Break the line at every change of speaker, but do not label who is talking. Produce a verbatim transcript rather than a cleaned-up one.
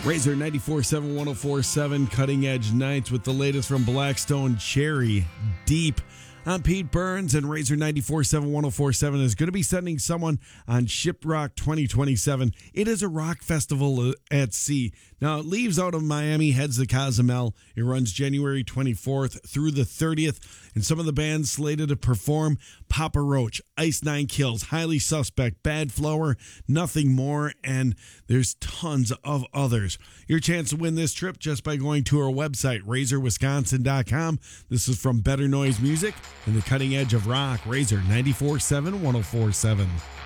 Razor ninety-four point seven, one oh four point seven, Cutting Edge Nights with the latest from Blackstone Cherry Deep. I'm Pete Burns, and Razor ninety-four point seven, one oh four point seven is going to be sending someone on Shiprock twenty twenty-seven. It is a rock festival at sea. Now, it leaves out of Miami, heads to Cozumel. It runs January twenty-fourth through the thirtieth, and some of the bands slated to perform: Papa Roach, Ice Nine Kills, Highly Suspect, Bad Flower, Nothing More, and there's tons of others. Your chance to win this trip just by going to our website, razor wisconsin dot com. This is from Better Noise Music and the cutting edge of rock, Razor ninety-four point seven, one oh four point seven.